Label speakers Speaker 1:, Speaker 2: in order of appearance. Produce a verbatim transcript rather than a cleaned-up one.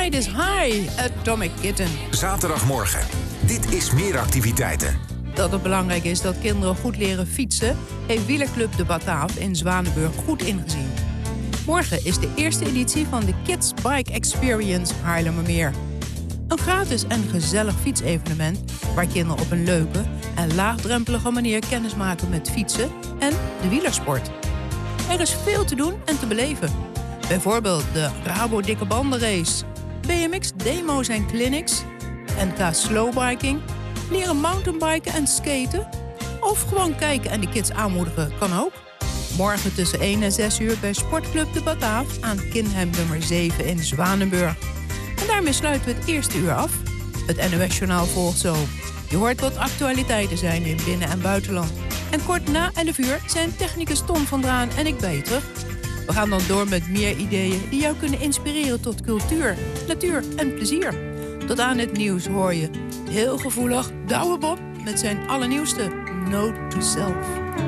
Speaker 1: Tide is High, Atomic Kitten.
Speaker 2: Zaterdagmorgen. Dit is Meer Activiteiten.
Speaker 1: Dat het belangrijk is dat kinderen goed leren fietsen, heeft wielerclub De Bataaf in Zwanenburg goed ingezien. Morgen is de eerste editie van de Kids Bike Experience Haarlemmermeer. Een gratis en gezellig fietsevenement waar kinderen op een leuke en laagdrempelige manier kennis maken met fietsen en de wielersport. Er is veel te doen en te beleven. Bijvoorbeeld de Rabo Dikke Bandenrace, B M X demo's en clinics, N K slowbiking, leren mountainbiken en skaten of gewoon kijken en de kids aanmoedigen kan ook. Morgen tussen één en zes uur bij Sportclub De Bataaf aan Kinhem nummer zeven in Zwanenburg. En daarmee sluiten we het eerste uur af. Het N O S-journaal volgt zo. Je hoort wat actualiteiten zijn in binnen- en buitenland. En kort na elf uur zijn technicus Tom van Draan en ik bij je terug. We gaan dan door met meer ideeën die jou kunnen inspireren tot cultuur, natuur en plezier. Tot aan het nieuws hoor je heel gevoelig Douwe Bob met zijn allernieuwste Note to Self.